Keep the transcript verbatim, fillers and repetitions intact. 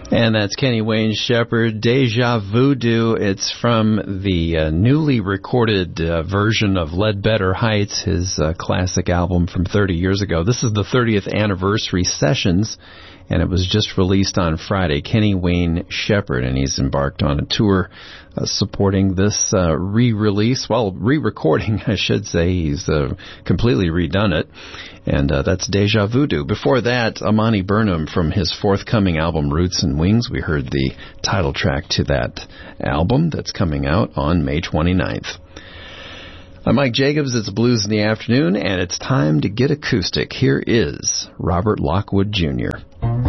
And that's Kenny Wayne Shepherd, Deja Voodoo. It's from the uh, newly recorded uh, version of Ledbetter Heights, his uh, classic album from thirty years ago. This is the thirtieth anniversary sessions, and it was just released on Friday. Kenny Wayne Shepherd, and he's embarked on a tour uh, supporting this uh, re-release, well, re-recording, I should say. He's uh, completely redone it, and uh, that's Deja Voodoo. Before that, Amani Burnham from his forthcoming album Roots and Wings. We heard the title track to that album that's coming out on May twenty-ninth. I'm Mike Jacobs. It's Blues in the Afternoon, and it's time to get acoustic. Here is Robert Lockwood Junior